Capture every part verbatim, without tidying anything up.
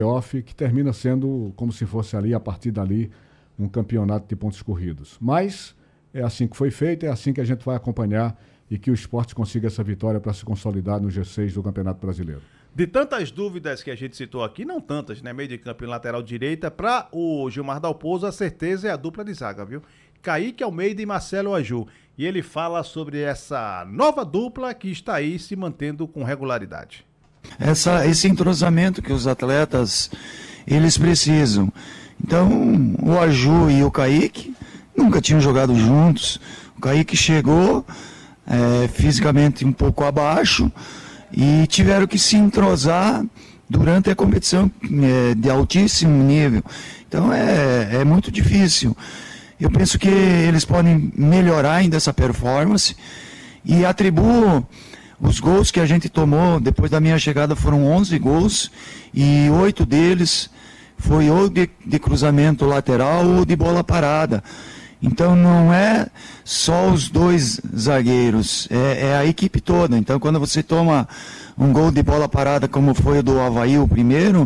playoff, que termina sendo como se fosse ali, a partir dali, um campeonato de pontos corridos. Mas é assim que foi feito, é assim que a gente vai acompanhar e que o Sport consiga essa vitória para se consolidar no G seis do Campeonato Brasileiro. De tantas dúvidas que a gente citou aqui, não tantas, né? Meio de campo e lateral direita, para o Gilmar Dalpozo, a certeza é a dupla de zaga, viu? Kaique Almeida e Marcelo Aju. E ele fala sobre essa nova dupla que está aí se mantendo com regularidade. Essa, esse entrosamento que os atletas, eles precisam. Então, o Aju e o Kaique nunca tinham jogado juntos. O Kaique chegou é, fisicamente um pouco abaixo, e tiveram que se entrosar durante a competição é, de altíssimo nível. Então é, é muito difícil. Eu penso que eles podem melhorar ainda essa performance, e atribuo os gols que a gente tomou depois da minha chegada. Foram onze gols, e oito deles foi ou de, de cruzamento lateral ou de bola parada. Então não é só os dois zagueiros, é, é a equipe toda. Então quando você toma um gol de bola parada, como foi o do Avaí, o primeiro,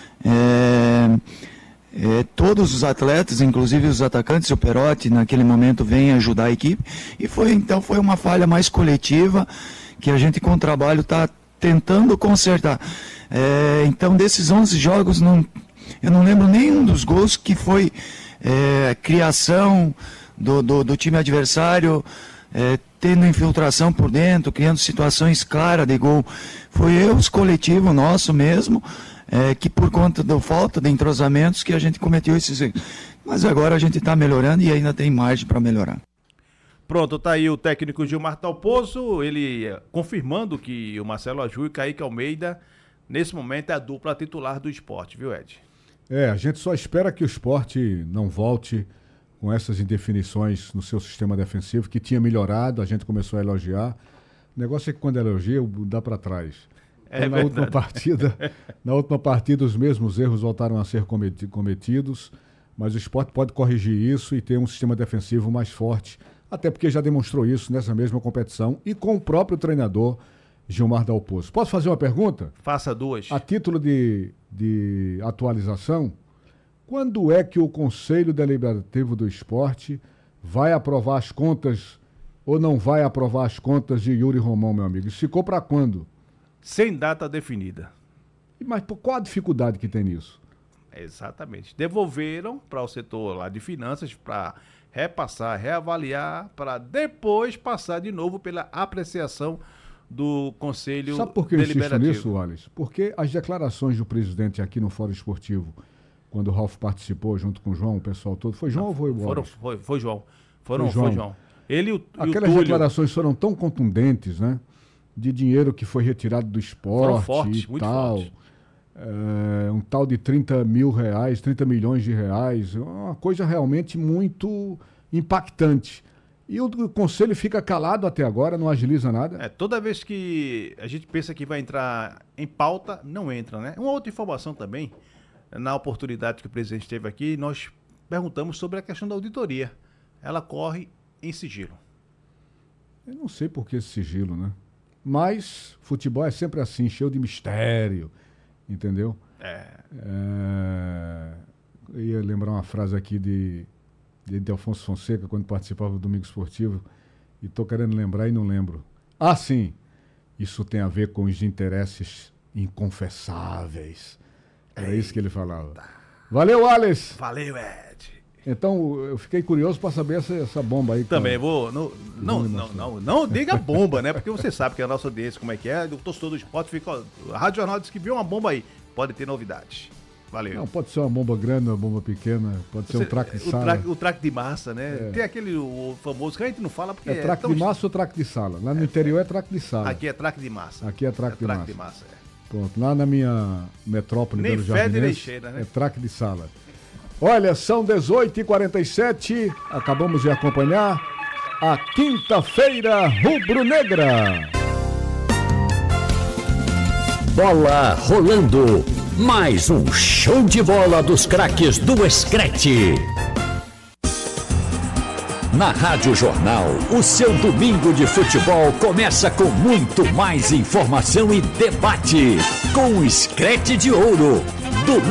é, é, todos os atletas, inclusive os atacantes, o Perotti naquele momento vem ajudar a equipe, e foi, então foi uma falha mais coletiva que a gente com o trabalho está tentando consertar. É, então desses onze jogos, não, eu não lembro nenhum dos gols que foi É, criação do, do, do time adversário, é, tendo infiltração por dentro, criando situações claras de gol. Foi erros coletivos nosso mesmo, é, que por conta da falta de entrosamentos que a gente cometeu esses erros. Mas agora a gente está melhorando e ainda tem margem para melhorar. Pronto, tá aí o técnico Gilmar Dalpozo, ele confirmando que o Marcelo Aju e Kaique Almeida, nesse momento, é a dupla titular do Sport, viu, Ed? É, a gente só espera que o Sport não volte com essas indefinições no seu sistema defensivo, que tinha melhorado, a gente começou a elogiar. O negócio é que quando elogia, dá para trás. É na, última partida, na última partida, os mesmos erros voltaram a ser cometidos, mas o Sport pode corrigir isso e ter um sistema defensivo mais forte, até porque já demonstrou isso nessa mesma competição e com o próprio treinador Gilmar Dalpozo. Posso fazer uma pergunta? Faça duas. A título de, de atualização, quando é que o Conselho Deliberativo do Esporte vai aprovar as contas ou não vai aprovar as contas de Yuri Romão, meu amigo? Isso ficou para quando? Sem data definida. Mas por qual a dificuldade que tem nisso? Exatamente. Devolveram para o setor lá de finanças para repassar, reavaliar, para depois passar de novo pela apreciação do Conselho Deliberativo. Sabe por que eu insisto nisso, Wallace? Porque as declarações do presidente aqui no Fórum Esportivo, quando o Ralf participou junto com o João, o pessoal todo, foi João Não, ou foi o Wallace? Foram, foi, foi João. Foram, foi João. Foi João. Ele e o, Aquelas e o declarações foram tão contundentes, né? De dinheiro que foi retirado do esporte fortes, e muito tal. Fortes. É, um tal de trinta mil reais, trinta milhões de reais. Uma coisa realmente muito impactante. E o, o Conselho fica calado até agora, não agiliza nada. É, toda vez que a gente pensa que vai entrar em pauta, não entra, né? Uma outra informação também, na oportunidade que o presidente teve aqui, nós perguntamos sobre a questão da auditoria. Ela corre em sigilo. Eu não sei por que esse sigilo, né? Mas futebol é sempre assim, cheio de mistério, entendeu? É. é... Eu ia lembrar uma frase aqui de... de Delfonso Fonseca, quando participava do Domingo Esportivo, e estou querendo lembrar e não lembro. Ah, sim! Isso tem a ver com os interesses inconfessáveis. Era Eita. Isso que ele falava. Valeu, Wallace! Valeu, Ed! Então, eu fiquei curioso para saber essa, essa bomba aí. Também vou... Não, não, não, não, não diga bomba, né? Porque você sabe que a nossa audiência, como é que é, o torcedor do esporte fica... Ó, a Rádio Jornal disse que viu uma bomba aí. Pode ter novidades. Valeu. Não, pode ser uma bomba grande, uma bomba pequena, pode Você, ser um traque de o sala. Traque, o traque de massa, né? É. Tem aquele o famoso que a gente não fala porque é... traque é tão... de massa ou traque de sala? Lá no é, interior é traque de sala. Aqui é traque de massa. Aqui é traque, é de, traque massa. de massa. É. Pronto, lá na minha metrópole nem Belo Jardim, nem cheira, né? É traque de sala. Olha, são dezoito e quarenta e sete, acabamos de acompanhar a quinta-feira rubro-negra. Bola rolando, mais um show de bola dos craques do Screte. Na Rádio Jornal, o seu domingo de futebol começa com muito mais informação e debate, com o Screte de Ouro.